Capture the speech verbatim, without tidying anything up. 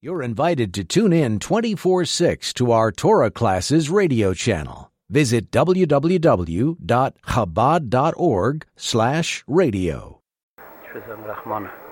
You're invited to tune in twenty-four six to our Torah Classes radio channel. Visit w w w dot chabad dot org slash radio.